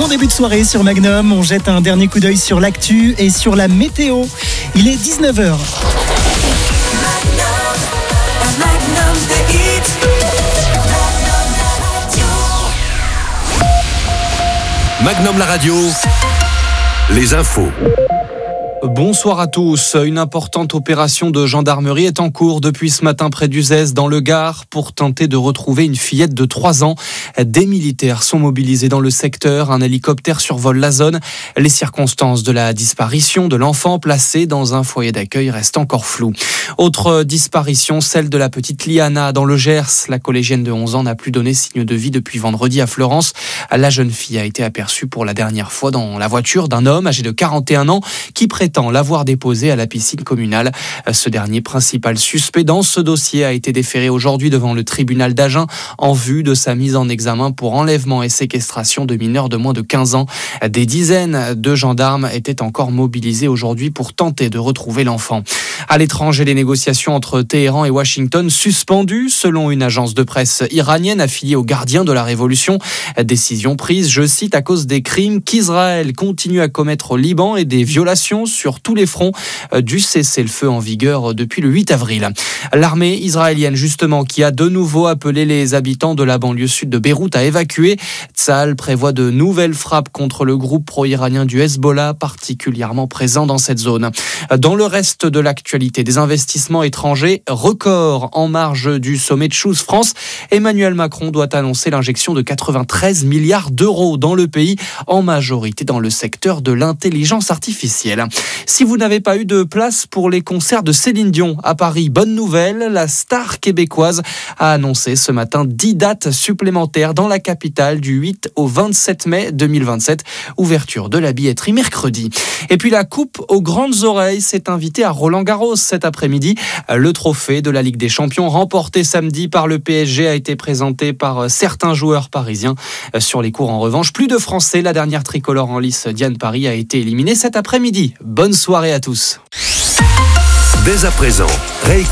début de soirée sur Magnum. On jette un dernier coup d'œil sur l'actu et sur la météo. Il est 19h. Magnum la radio, les infos. Bonsoir à tous. Une importante opération de gendarmerie est en cours depuis ce matin près d'Uzès dans le Gard pour tenter de retrouver une fillette de 3 ans. Des militaires sont mobilisés dans le secteur. Un hélicoptère survole la zone. Les circonstances de la disparition de l'enfant placé dans un foyer d'accueil restent encore floues. Autre disparition, celle de la petite Liana dans le Gers. La collégienne de 11 ans n'a plus donné signe de vie depuis vendredi à Fleurance. La jeune fille a été aperçue pour la dernière fois dans la voiture d'un homme âgé de 41 ans qui prétend l'avoir déposée à la piscine communale. Ce dernier, principal suspect dans ce dossier, a été déféré aujourd'hui devant le tribunal d'Agen en vue de sa mise en examen pour enlèvement et séquestration de mineurs de moins de 15 ans. Des dizaines de gendarmes étaient encore mobilisés aujourd'hui pour tenter de retrouver l'enfant. À l'étranger, les négociations entre Téhéran et Washington suspendues selon une agence de presse iranienne affiliée aux gardiens de la révolution. Décision prise, je cite, à cause des crimes qu'Israël continue à commettre au Liban et des violations sur tous les fronts du cessez-le-feu en vigueur depuis le 8 avril. L'armée israélienne, justement, qui a de nouveau appelé les habitants de la banlieue sud de Beyrouth à évacuer. Tsahal prévoit de nouvelles frappes contre le groupe pro-iranien du Hezbollah, particulièrement présent dans cette zone. Dans le reste de l'actualité, des investissements étrangers records en marge du sommet de Choose France. Emmanuel Macron doit annoncer l'injection de 93 milliards d'euros dans le pays, en majorité dans le secteur de l'intelligence artificielle. Si vous n'avez pas eu de place pour les concerts de Céline Dion à Paris, bonne nouvelle, la star québécoise a annoncé ce matin 10 dates supplémentaires dans la capitale du 8 au 27 mai 2027. Ouverture de la billetterie mercredi. Et puis la coupe aux grandes oreilles s'est invitée à Roland-Garros cet après-midi. Le trophée de la Ligue des Champions remporté samedi par le PSG a été présenté par certains joueurs parisiens. Sur les cours en revanche, plus de Français. La dernière tricolore en lice, Diane Paris, a été éliminée cet après-midi. Bonne soirée à tous. Dès à présent,